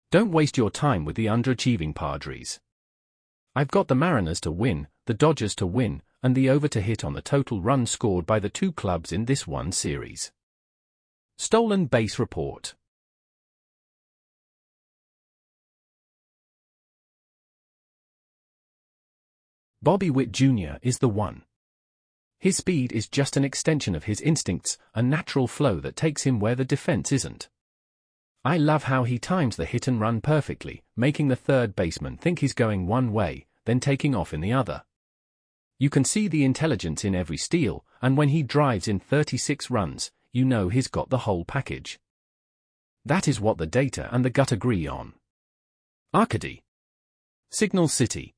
Don't waste your time with the underachieving Padres. I've got the Mariners to win, the Dodgers to win, and the over to hit on the total runs scored by the two clubs in this one series. Stolen Base Report. Bobby Witt Jr. is the one. His speed is just an extension of his instincts, a natural flow that takes him where the defense isn't. I love how he times the hit and run perfectly, making the third baseman think he's going one way, then taking off in the other. You can see the intelligence in every steal, and when he drives in 36 runs, you know he's got the whole package. That is what the data and the gut agree on. Arcady. Signal City.